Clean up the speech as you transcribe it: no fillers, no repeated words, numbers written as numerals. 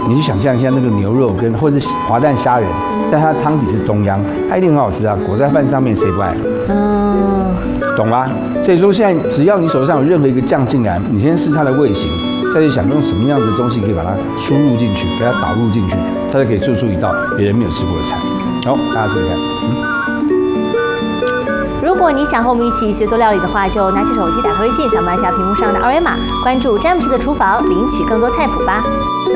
你去想象一下那个牛肉或者是滑蛋虾仁，但它的汤底是东阳，它一定很好吃啊，裹在饭上面谁不爱？懂吗？所以说现在只要你手上有任何一个酱进来，你先试它的味型，再去想用什么样的东西可以把它输入进去，给它导入进去，它就可以做出一道别人没有吃过的菜。好，大家试试看。 如果你想和我们一起学做料理的话，就拿起手机，打开微信，扫描一下屏幕上的二维码，关注詹姆斯的厨房，领取更多菜谱吧。